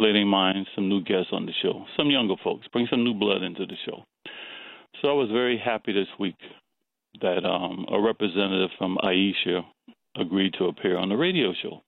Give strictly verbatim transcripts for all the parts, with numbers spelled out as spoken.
stimulating minds, some new guests on the show, some younger folks, bring some new blood into the show. So I was very happy this week that um, a representative from Aisha agreed to appear on the radio show.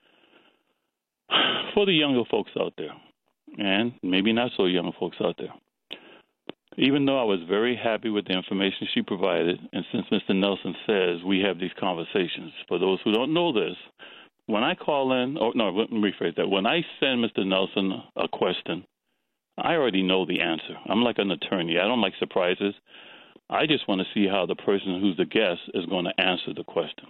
For the younger folks out there, and maybe not so young folks out there, even though I was very happy with the information she provided, and since Mister Nelson says we have these conversations, for those who don't know this, when I call in, or no, let me rephrase that. When I send Mister Nelson a question, I already know the answer. I'm like an attorney. I don't like surprises. I just want to see how the person who's the guest is going to answer the question.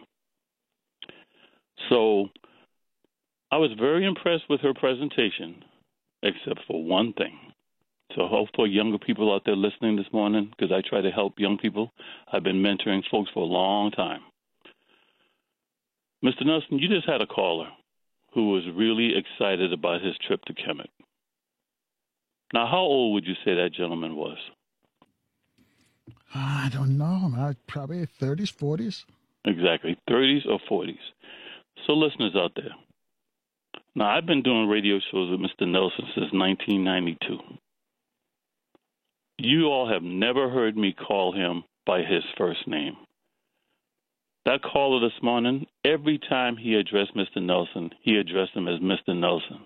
So I was very impressed with her presentation, except for one thing. So hopefully younger people out there listening this morning, because I try to help young people. I've been mentoring folks for a long time. Mister Nelson, you just had a caller who was really excited about his trip to Kemet. Now, how old would you say that gentleman was? I don't know. Probably thirties, forties. Exactly, thirties or forties. So listeners out there, now I've been doing radio shows with Mister Nelson since nineteen ninety-two. You all have never heard me call him by his first name. That caller this morning, every time he addressed Mister Nelson, he addressed him as Mister Nelson.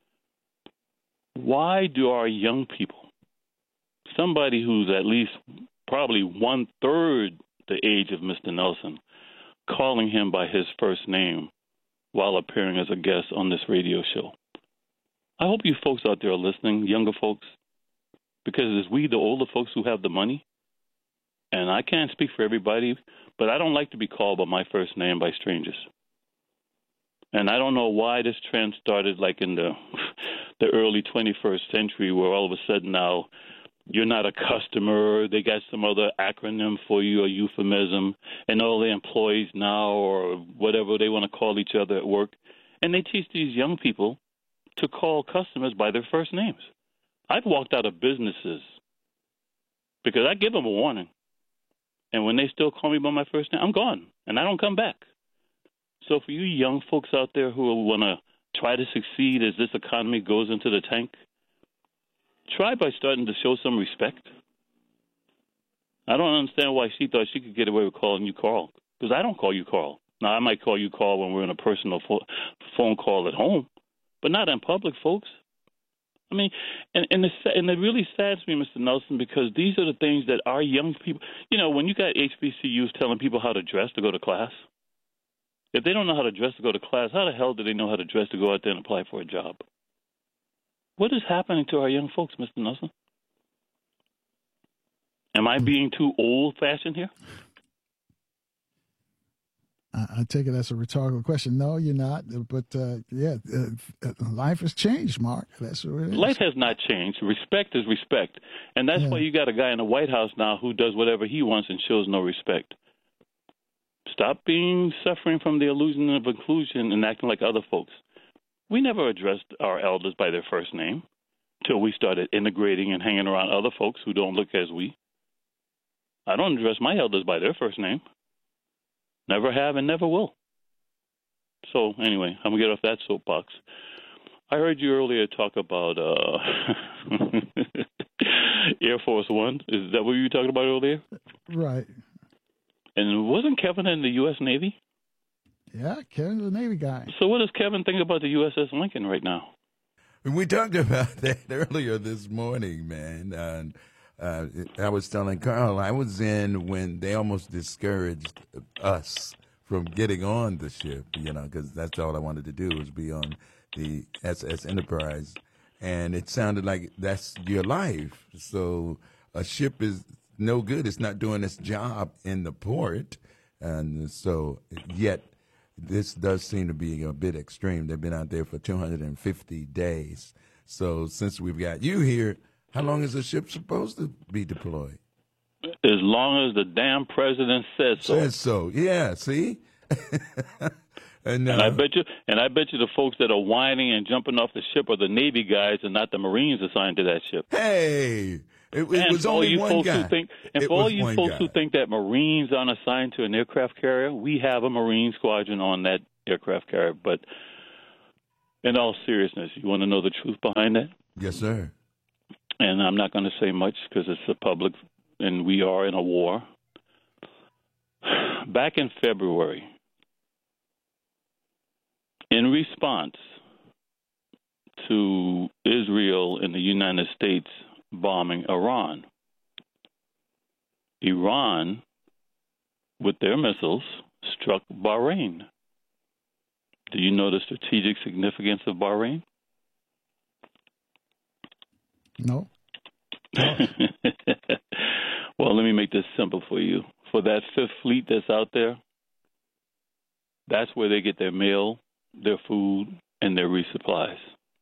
Why do our young people, somebody who's at least probably one-third the age of Mister Nelson, calling him by his first name while appearing as a guest on this radio show? I hope you folks out there are listening, younger folks, because it's we, the older folks, who have the money. And I can't speak for everybody, but I don't like to be called by my first name by strangers. And I don't know why this trend started like in the the early twenty-first century, where all of a sudden now you're not a customer. They got some other acronym for you, a euphemism, and all the employees now, or whatever they want to call each other at work. And they teach these young people to call customers by their first names. I've walked out of businesses because I give them a warning. And when they still call me by my first name, I'm gone, and I don't come back. So for you young folks out there who want to try to succeed as this economy goes into the tank, try by starting to show some respect. I don't understand why she thought she could get away with calling you Carl, because I don't call you Carl. Now, I might call you Carl when we're in a personal fo- phone call at home, but not in public, folks. I mean, and, and, the, and it really saddens me, Mister Nelson, because these are the things that our young people, you know, when you got H B C Us telling people how to dress to go to class, if they don't know how to dress to go to class, how the hell do they know how to dress to go out there and apply for a job? What is happening to our young folks, Mister Nelson? Am I being too old-fashioned here? I take it as a rhetorical question. No, you're not. But, uh, yeah, uh, life has changed, Mark. That's what it is. Life has not changed. Respect is respect. And that's yeah. why you got a guy in the White House now who does whatever he wants and shows no respect. Stop being suffering from the illusion of inclusion and acting like other folks. We never addressed our elders by their first name till we started integrating and hanging around other folks who don't look as we. I don't address my elders by their first name. Never have and never will. So anyway, I'm going to get off that soapbox. I heard you earlier talk about uh, Air Force One. Is that what you were talking about earlier? Right. And wasn't Kevin in the U S Navy? Yeah, Kevin's a Navy guy. So what does Kevin think about the U S S Lincoln right now? We talked about that earlier this morning, man. And uh, I was telling Carl, I was in when they almost discouraged us from getting on the ship, you know, because that's all I wanted to do was be on the S S Enterprise. And it sounded like that's your life. So a ship is no good. It's not doing its job in the port. And so yet this does seem to be a bit extreme. They've been out there for two hundred fifty days. So since we've got you here, how long is the ship supposed to be deployed? As long as the damn president says so. Says so, yeah. See, and, uh, and I bet you, and I bet you, the folks that are whining and jumping off the ship are the Navy guys and not the Marines assigned to that ship. Hey, it, it was only one guy. Who think, and it for all you folks guy. who think that Marines aren't assigned to an aircraft carrier, we have a Marine squadron on that aircraft carrier. But in all seriousness, you want to know the truth behind that? Yes, sir. And I'm not going to say much because it's a public, and we are in a war. Back in February, in response to Israel and the United States bombing Iran, Iran, with their missiles, struck Bahrain. Do you know the strategic significance of Bahrain? No. Well, let me make this simple for you. For that Fifth Fleet that's out there, that's where they get their mail, their food, and their resupplies.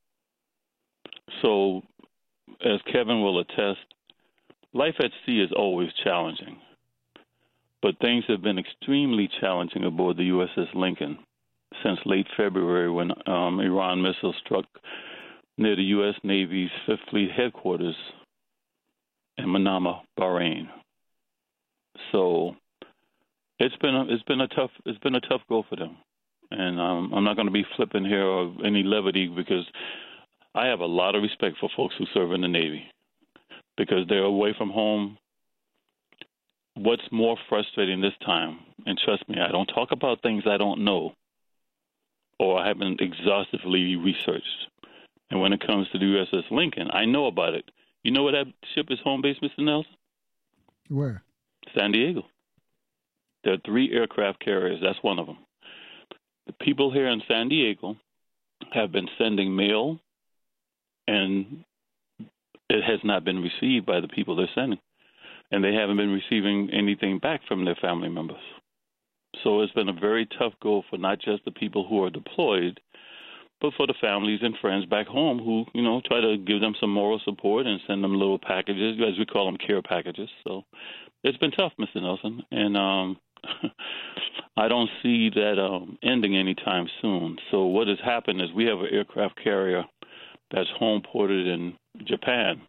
So, as Kevin will attest, life at sea is always challenging. But things have been extremely challenging aboard the U S S Lincoln since late February when um, Iran missiles struck near the U S Navy's Fifth Fleet headquarters in Manama, Bahrain. So it's been a, it's been a tough it's been a tough go for them, and um, I'm not going to be flippant here or any levity because I have a lot of respect for folks who serve in the Navy because they're away from home. What's more frustrating this time, and trust me, I don't talk about things I don't know or I haven't exhaustively researched. And when it comes to the U S S Lincoln, I know about it. You know where that ship is home base, Mister Nelson? Where? San Diego. There are three aircraft carriers. That's one of them. The people here in San Diego have been sending mail, and it has not been received by the people they're sending. And they haven't been receiving anything back from their family members. So it's been a very tough go for not just the people who are deployed, but for the families and friends back home who, you know, try to give them some moral support and send them little packages, as we call them, care packages. So it's been tough, Mister Nelson, and um, I don't see that um, ending anytime soon. So what has happened is we have an aircraft carrier that's home ported in Japan.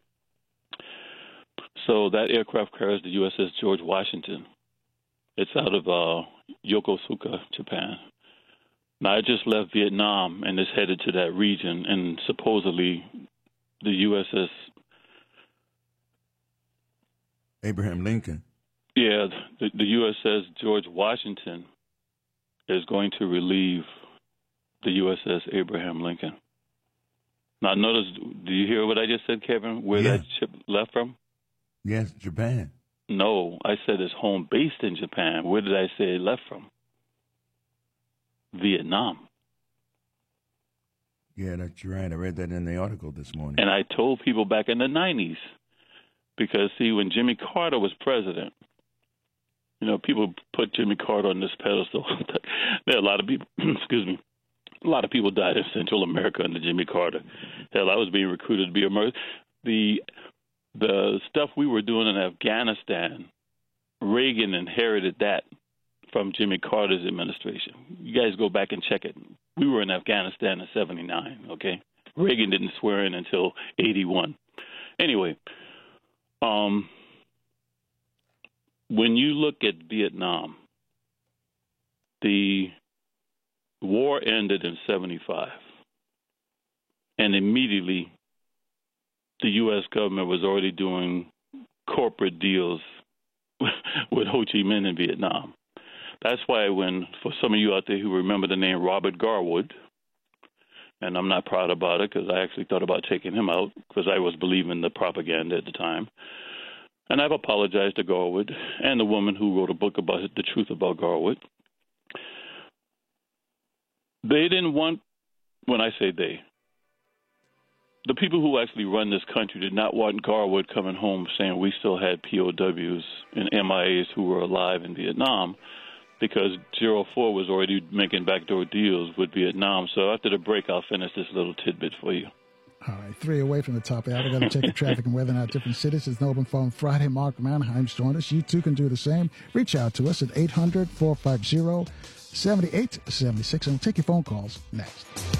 So that aircraft carrier is the U S S George Washington. It's out of uh, Yokosuka, Japan. Now, I just left Vietnam and is headed to that region, and supposedly the U S S Abraham Lincoln. Yeah, the, the U S S George Washington is going to relieve the U S S Abraham Lincoln. Now, notice, do you hear what I just said, Kevin, where yeah. that ship left from? Yes, Japan. No, I said it's home based in Japan. Where did I say it left from? Vietnam. Yeah, that's right. I read that in the article this morning. And I told people back in the nineties, because, see, when Jimmy Carter was president, you know, people put Jimmy Carter on this pedestal. There are a lot of people, excuse me, a lot of people died in Central America under Jimmy Carter. Hell, I was being recruited to be a murderer. The The stuff we were doing in Afghanistan, Reagan inherited that from Jimmy Carter's administration. You guys go back and check it. We were in Afghanistan in seventy-nine, okay? Reagan didn't swear in until eighty-one. Anyway, um, when you look at Vietnam, the war ended in seventy-five, and immediately the U S government was already doing corporate deals with Ho Chi Minh in Vietnam. That's why when, for some of you out there who remember the name Robert Garwood, and I'm not proud about it because I actually thought about taking him out because I was believing the propaganda at the time. And I've apologized to Garwood and the woman who wrote a book about it, The Truth About Garwood. They didn't want, when I say they, the people who actually run this country did not want Garwood coming home saying we still had P O Ws and M I As who were alive in Vietnam because Gerald Ford was already making backdoor deals with Vietnam. So after the break, I'll finish this little tidbit for you. All right, three away from the top hour. We're going to check the traffic and weather in our different cities. It's an open phone Friday. Mark Mannheim's joined us. You too can do the same. Reach out to us at eight hundred, four five zero, seven eight seven six, and we'll take your phone calls next.